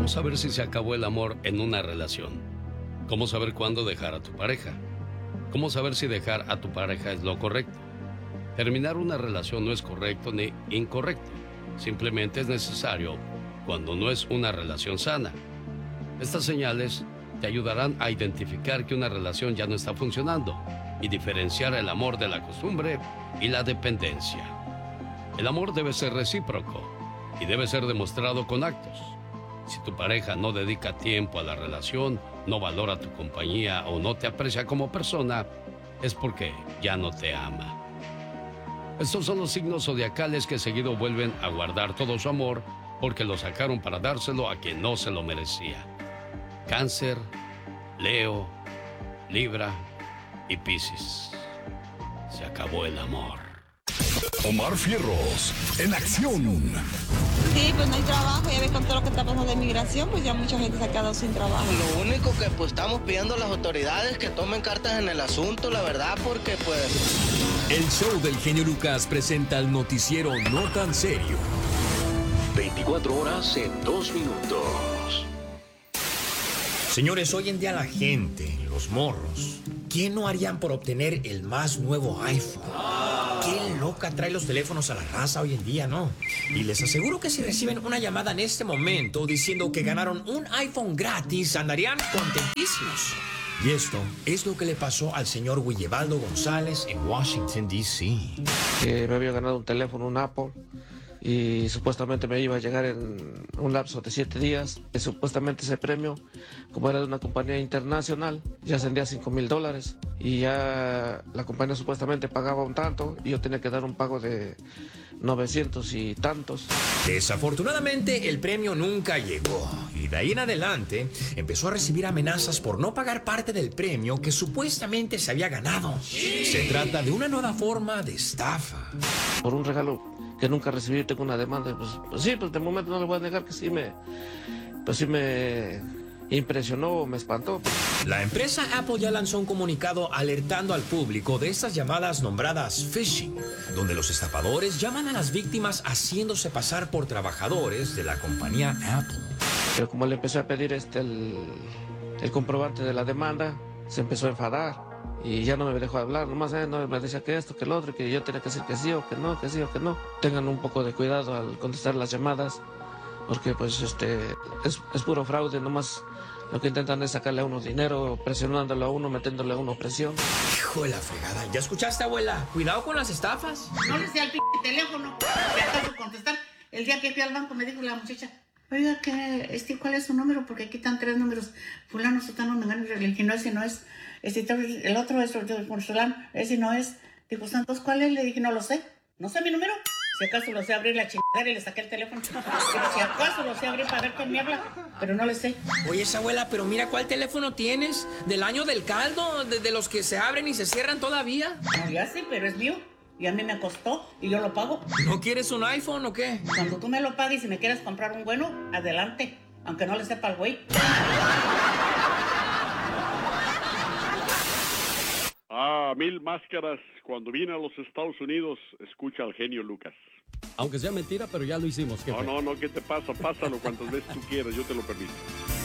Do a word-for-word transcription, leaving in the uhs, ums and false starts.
¿Cómo saber si se acabó el amor en una relación? ¿Cómo saber cuándo dejar a tu pareja? ¿Cómo saber si dejar a tu pareja es lo correcto? Terminar una relación no es correcto ni incorrecto. Simplemente es necesario cuando no es una relación sana. Estas señales te ayudarán a identificar que una relación ya no está funcionando y diferenciar el amor de la costumbre y la dependencia. El amor debe ser recíproco y debe ser demostrado con actos. Si tu pareja no dedica tiempo a la relación, no valora tu compañía o no te aprecia como persona, es porque ya no te ama. Estos son los signos zodiacales que seguido vuelven a guardar todo su amor porque lo sacaron para dárselo a quien no se lo merecía. Cáncer, Leo, Libra y Piscis. Se acabó el amor. Omar Fierros, en acción. Sí, pues no hay trabajo, ya ves con todo lo que está pasando de migración, pues ya mucha gente se ha quedado sin trabajo. Lo único que pues estamos pidiendo a las autoridades que tomen cartas en el asunto, la verdad, porque pues... El show del genio Lucas presenta el noticiero No Tan Serio. veinticuatro horas en dos minutos. Señores, hoy en día la gente, los morros, ¿qué no harían por obtener el más nuevo iPhone? Qué loca trae los teléfonos a la raza hoy en día, ¿no? Y les aseguro que si reciben una llamada en este momento diciendo que ganaron un iPhone gratis, andarían contentísimos. Y esto es lo que le pasó al señor Willebaldo González en Washington, D C Que me había ganado un teléfono, un Apple, y supuestamente me iba a llegar en un lapso de siete días. Y supuestamente ese premio, como era de una compañía internacional, ya ascendía a cinco mil dólares. Y ya la compañía supuestamente pagaba un tanto y yo tenía que dar un pago de novecientos y tantos. Desafortunadamente el premio nunca llegó y de ahí en adelante empezó a recibir amenazas por no pagar parte del premio que supuestamente se había ganado. Se trata de una nueva forma de estafa. Por un regalo que nunca recibí tengo una demanda. Pues, pues sí, pues de momento no le voy a negar que sí me, pues sí me impresionó, me espantó. La empresa Apple ya lanzó un comunicado alertando al público de estas llamadas nombradas phishing, donde los estafadores llaman a las víctimas haciéndose pasar por trabajadores de la compañía Apple. Pero como le empecé a pedir este el, el comprobante de la demanda, se empezó a enfadar y ya no me dejó hablar. Nomás eh, no, me decía que esto, que el otro, que yo tenía que decir que sí o que no, que sí o que no. Tengan un poco de cuidado al contestar las llamadas, porque pues este es, es puro fraude. Nomás lo que intentan es sacarle a uno dinero, presionándolo a uno, metiéndole a uno presión. Hijo de la fregada. ¿Ya escuchaste, abuela? Cuidado con las estafas. No le sé al p*** teléfono. ¿Qué acaso contestar? El día que fui al banco me dijo la muchacha, oiga, ¿qué, este, ¿cuál es su número? Porque aquí están tres números. Fulano, sotano, mengano. Le dije, no, ese no es. Este, el otro es fulano, ese no es. Dijo, Santos, ¿cuál es? Le dije, no lo sé. No sé mi número. Si acaso lo sé abrir la chingada y le saqué el teléfono. Pero si acaso lo sé abrir para ver quién me habla, pero no le sé. Oye, esa abuela, pero mira cuál teléfono tienes. Del año del caldo, de, de los que se abren y se cierran todavía. No, ya sé, pero es mío. Y a mí me costó y yo lo pago. ¿No quieres un iPhone o qué? Cuando tú me lo pagues y me quieras comprar un bueno, adelante. Aunque no le sepa al güey. Ah, mil máscaras. Cuando vine a los Estados Unidos, escucha al genio Lucas. Aunque sea mentira, pero ya lo hicimos. No, no, no, ¿qué te pasa? Pásalo cuantas veces tú quieras, yo te lo permito.